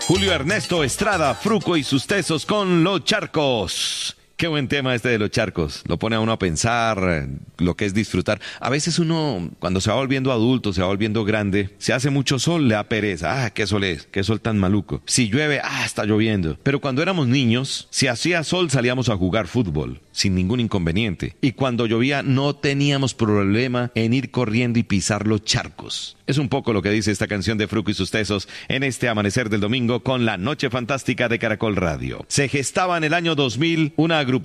Julio Ernesto Estrada, Fruco y sus tesos con Los Charcos. Qué buen tema este de los charcos. Lo pone a uno a pensar lo que es disfrutar. A veces uno, cuando se va volviendo adulto, se va volviendo grande, se hace mucho sol, le da pereza. Ah, qué sol es, qué sol tan maluco. Si llueve, está lloviendo. Pero cuando éramos niños, si hacía sol, salíamos a jugar fútbol, sin ningún inconveniente. Y cuando llovía, no teníamos problema en ir corriendo y pisar los charcos. Es un poco lo que dice esta canción de Fruco y sus tesos en este amanecer del domingo con la Noche Fantástica de Caracol Radio. Se gestaba en el año 2000 una agrupación